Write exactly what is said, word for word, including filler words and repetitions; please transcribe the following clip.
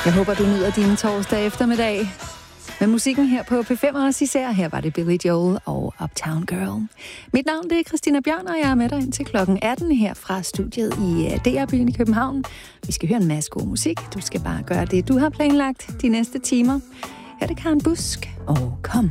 Jeg håber, du nyder din torsdag eftermiddag. Med musikken her på P fem også især. Her var det Billy Joel og Uptown Girl. Mit navn det er Christina Bjørn, og jeg er med dig indtil klokken atten her fra studiet i D R-byen i København. Vi skal høre en masse god musik. Du skal bare gøre det, du har planlagt de næste timer. Her er det Karen Busk og Kom.